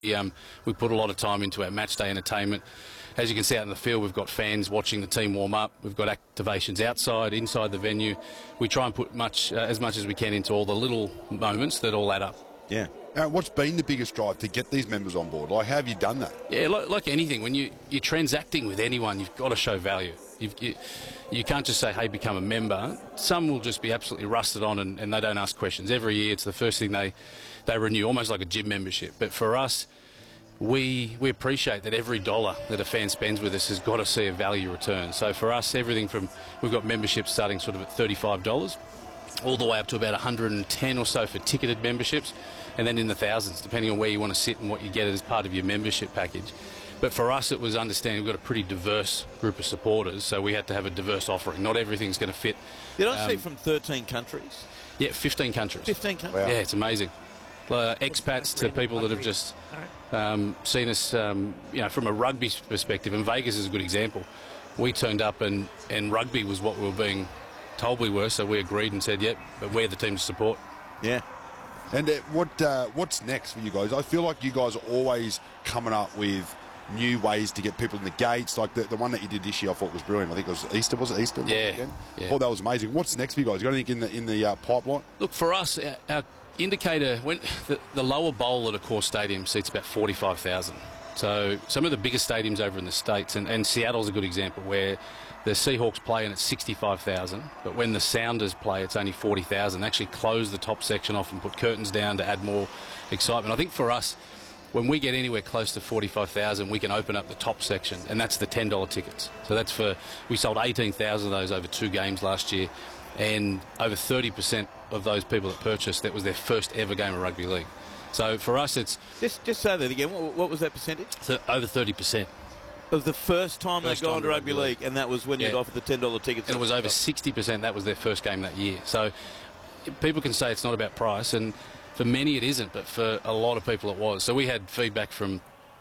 We put a lot of time into our match day entertainment. As you can see out in the field, we've got fans watching the team warm up. We've got activations outside, inside the venue. We try and put as much as we can into all the little moments that all add up. Yeah. What's been the biggest drive to get these members on board? Like, how have you done that? Yeah, like anything, when you're transacting with anyone, you've got to show value. You can't just say, hey, become a member. Some will just be absolutely rusted on and they don't ask questions. Every year it's the first thing they renew, almost like a gym membership. But for us, we appreciate that every dollar that a fan spends with us has got to see a value return. So for us, everything from, we've got memberships starting sort of at $35, all the way up to about 110 or so for ticketed memberships, and then in the thousands, depending on where you want to sit and what you get as part of your membership package. But for us, it was understanding we've got a pretty diverse group of supporters, so we had to have a diverse offering. Not everything's going to fit. Did I see from 13 countries? Yeah, 15 countries. 15 countries? Wow. Yeah, it's amazing. Expats to people that have just seen us, from a rugby perspective, and Vegas is a good example. We turned up and rugby was what we were being told we were, so we agreed and said, yep, but we're the team to support. Yeah. And what's next for you guys? I feel like you guys are always coming up with new ways to get people in the gates. Like the one that you did this year, I thought was brilliant. I think it was Easter, was it Easter? Yeah. I thought that was amazing. What's next for you guys? You got anything in the pipeline? Look, for us, our indicator, when the lower bowl at a core stadium seats about 45,000. So some of the biggest stadiums over in the States, and Seattle's a good example, where the Seahawks play and it's 65,000, but when the Sounders play, it's only 40,000. They actually close the top section off and put curtains down to add more excitement. I think for us, when we get anywhere close to 45,000, we can open up the top section, and that's the $10 tickets. So we sold 18,000 of those over 2 games last year, and over 30% of those people that purchased, that was their first ever game of rugby league. So for us, it's... Just say that again. What was that percentage? Over 30%. Of the first time they've gone to rugby league, and that was when you'd offered the $10 tickets. And it was over 60%, that was their first game that year. So people can say it's not about price, and for many it isn't, but for a lot of people it was. So we had feedback from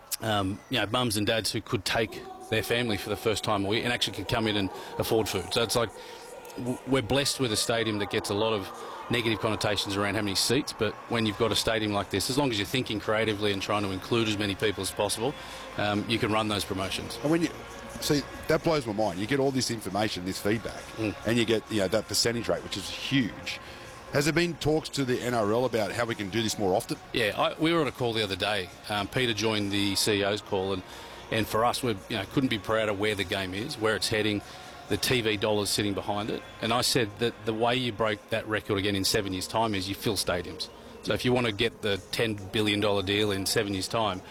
mums and dads who could take their family for the first time a week and actually could come in and afford food. So it's like we're blessed with a stadium that gets a lot of negative connotations around how many seats, but when you've got a stadium like this, as long as you're thinking creatively and trying to include as many people as possible, you can run those promotions. And when you see, that blows my mind. You get all this information, this feedback, and you get that percentage rate, which is huge. Has there been talks to the NRL about how we can do this more often? Yeah, we were on a call the other day. Peter joined the CEO's call, and for us, we couldn't be prouder where the game is, where it's heading, the TV dollars sitting behind it. And I said that the way you break that record again in 7 years' time is you fill stadiums. So if you want to get the $10 billion deal in 7 years' time,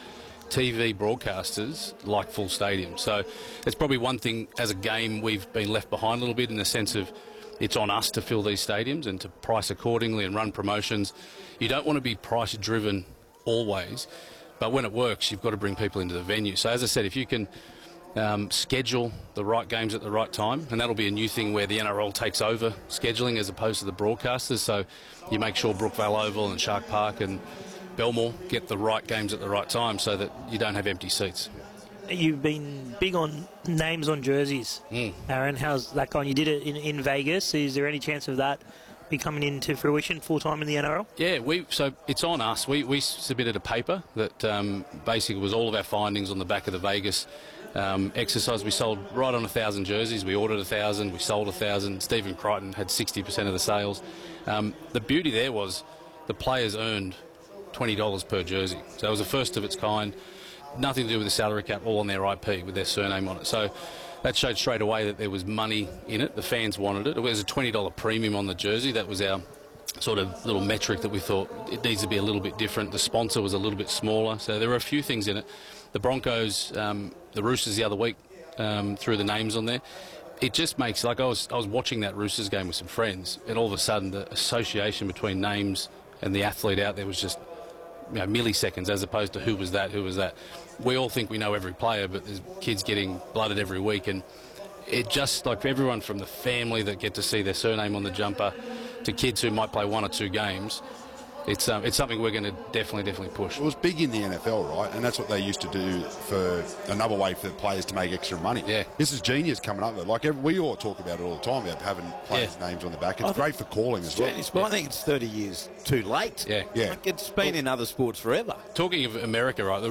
TV broadcasters like full stadiums. So it's probably one thing as a game we've been left behind a little bit in the sense of it's on us to fill these stadiums and to price accordingly and run promotions. You don't want to be price driven always, but when it works, you've got to bring people into the venue. So as I said, if you can schedule the right games at the right time, and that'll be a new thing where the NRL takes over scheduling as opposed to the broadcasters. So you make sure Brookvale Oval and Shark Park and Belmore get the right games at the right time so that you don't have empty seats. You've been big on names on jerseys. Aaron, how's that going? You did it in Vegas. Is there any chance of that be coming into fruition full-time in the NRL? Yeah, so it's on us. We submitted a paper that basically was all of our findings on the back of the Vegas exercise. We sold right on 1,000 jerseys. We ordered 1,000. We sold 1,000. Stephen Crichton had 60% of the sales. The beauty there was the players earned $20 per jersey. So it was the first of its kind. Nothing to do with the salary cap, all on their IP with their surname on it. So that showed straight away that there was money in it. The fans wanted it. It was a $20 premium on the jersey. That was our sort of little metric that we thought it needs to be a little bit different. The sponsor was a little bit smaller. So there were a few things in it. The Broncos, the Roosters the other week, threw the names on there. It just makes, like I was watching that Roosters game with some friends, and all of a sudden the association between names and the athlete out there was just milliseconds as opposed to who was that. We all think we know every player, but there's kids getting blooded every week, and it just, like, for everyone from the family that get to see their surname on the jumper to kids who might play 1 or 2 games, it's something we're going to definitely push. It was big in the NFL, right? And that's what they used to do for another way for players to make extra money. Yeah. This is genius coming up. Like we all talk about it all the time, about having players' names on the back. It's great for calling as well. I think it's 30 years too late. Yeah. Yeah. Like it's been in other sports forever. Talking of America, right?